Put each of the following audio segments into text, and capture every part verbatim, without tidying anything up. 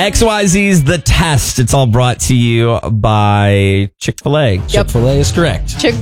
X Y Z's The Test. It's all brought to you by Chick-fil-A. Yep. Chick-fil-A is correct. Chick.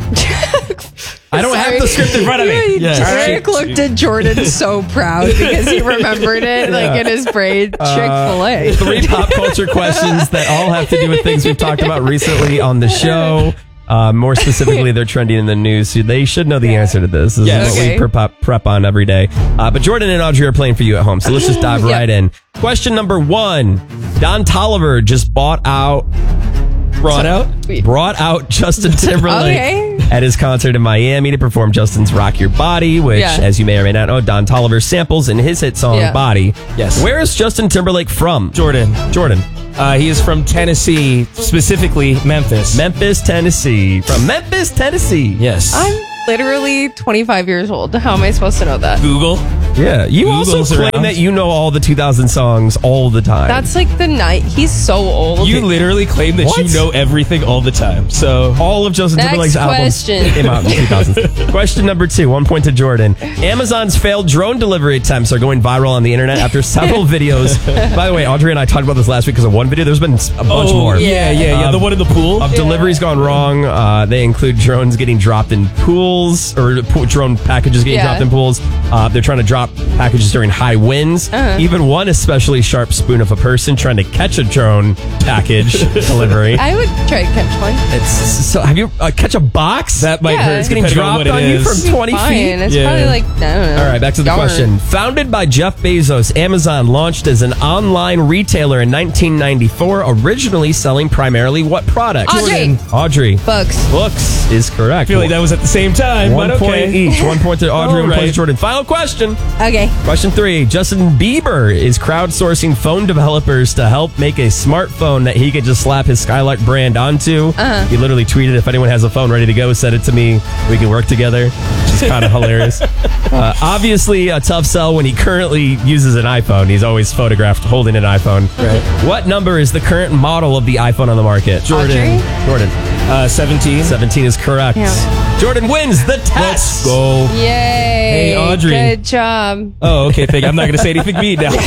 I don't Sorry. have the script in front of me. Yes. Eric looked at Jordan so proud because he remembered it like in his brain. Chick-fil-A. Uh, three pop culture questions that all have to do with things we've talked about recently on the show. Uh, more specifically, they're trending in the news, so they should know the answer to this. This Yes. is what Okay. we prep, prep on every day. Uh, but Jordan and Audrey are playing for you at home, so let's just dive Yep. right in. Question number one. Don Toliver just bought out... Brought out? Brought out Justin Timberlake Okay. at his concert in Miami to perform Justin's Rock Your Body, which, Yeah. as you may or may not know, Don Toliver samples in his hit song Yeah. Body. Yes. Where is Justin Timberlake from? Jordan. Jordan. Uh, he is from Tennessee, specifically Memphis. Memphis, Tennessee. From Memphis, Tennessee. yes. I'm literally twenty-five years old. How am I supposed to know that? Google. Yeah. You also Google's claim around. that you know all the two thousand songs all the time. That's like the night. He's so old. You literally claim that What? you know everything all the time. So all of Justin Next Timberlake's albums question. came out in the two thousands. Question number two, one point to Jordan. Amazon's failed drone delivery attempts are going viral on the internet after several videos. By the way, Audrey and I talked about this last week because of one video. There's been a bunch oh, more. Yeah, yeah, yeah. Um, the one in the pool. Of deliveries gone wrong. Uh, they include drones getting dropped in pools or po- drone packages getting Yeah. dropped in pools. Uh, they're trying to drop packages during high winds. Uh-huh. Even one especially sharp spoon of a person trying to catch a drone package delivery. I would try to catch one. It's so. Have you uh, catch a box that might Yeah. hurt. It's getting depending on dropped what on it you is. from twenty Fine. feet? It's Yeah. probably like, I don't know. All right, back to the Darn. question. Founded by Jeff Bezos, Amazon launched as an online retailer in nineteen ninety-four, originally selling primarily what product? Audrey. Jordan. Audrey. Books. Books is correct. I feel like that was at the same time, One but point okay. each. One point to Audrey, All one point to right. Jordan. Final question. Okay. Question three. Justin Bieber is crowdsourcing phone developers to help make a smartphone that he could just slap his Skylark brand onto. Uh-huh. He literally tweeted, if anyone has a phone ready to go, send it to me. We can work together. Which is kind of hilarious. Uh, obviously, a tough sell when he currently uses an iPhone. He's always photographed holding an iPhone. Right. What number is the current model of the iPhone on the market? Jordan. Audrey? Jordan. Uh, seventeen. seventeen is correct. Yeah. Jordan wins the test. Let's go. Yay. Hey, Audrey. Good job. Oh, okay. Thank. I'm not going to say anything mean now.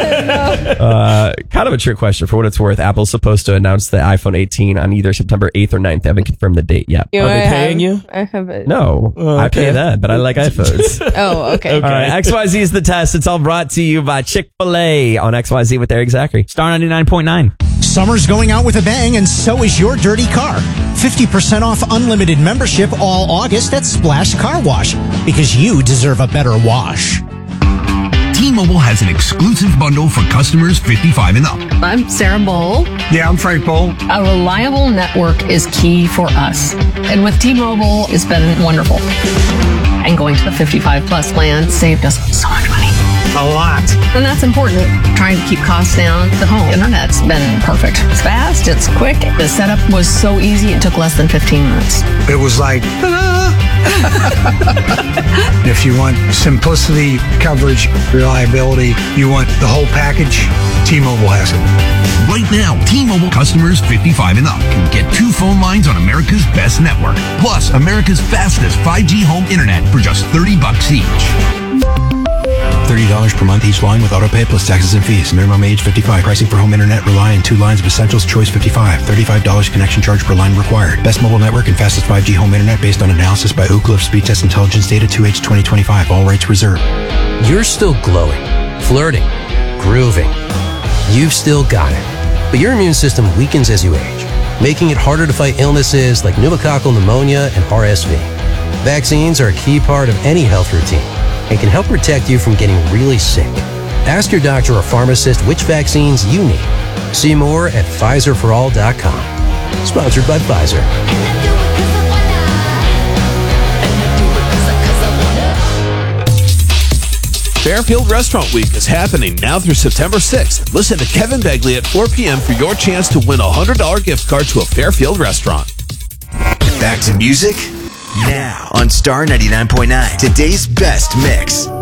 Uh, kind of a trick question. For what it's worth, Apple's supposed to announce the iPhone eighteen on either September eighth or ninth. They haven't confirmed the date yet. You Are know, they I paying have, you? I have it. No, Oh, I pay okay. that, but I like iPhones. Oh, okay. All right, X Y Z is the test. It's all brought to you by Chick-fil-A on X Y Z with Eric Zachary. Star ninety-nine point nine. Summer's going out with a bang, and so is your dirty car. fifty percent off unlimited membership all August at Splash Car Wash, because you deserve a better wash. T-Mobile has an exclusive bundle for customers fifty-five and up. I'm Sarah Bowl. Yeah, I'm Frank Bowl. A reliable network is key for us. And with T-Mobile, it's been wonderful. And going to the fifty-five plus plan saved us so much money. A lot. And that's important. Trying to keep costs down. The home internet's been perfect. It's fast, it's quick. The setup was so easy, it took less than fifteen minutes. It was like, ta-da! If you want simplicity, coverage, reliability, you want the whole package, T-Mobile has it. Right now, T-Mobile customers fifty-five and up can get two phone lines on America's best network, plus America's fastest five G home internet for just thirty bucks each. thirty dollars per month each line with autopay plus taxes and fees. Minimum age fifty-five. Pricing for home internet rely on two lines of Essentials Choice fifty-five. thirty-five dollars connection charge per line required. Best mobile network and fastest five G home internet based on analysis by Oak Cliff Speed Test Intelligence Data two H twenty twenty-five. All rates reserved. You're still glowing, flirting, grooving. You've still got it. But your immune system weakens as you age, making it harder to fight illnesses like pneumococcal pneumonia and R S V. Vaccines are a key part of any health routine and can help protect you from getting really sick. Ask your doctor or pharmacist which vaccines you need. See more at Pfizer for all dot com. Sponsored by Pfizer. Fairfield Restaurant Week is happening now through September sixth. Listen to Kevin Begley at four p.m. for your chance to win a one hundred dollars gift card to a Fairfield restaurant. Back to music now on Star ninety-nine point nine. Today's best mix.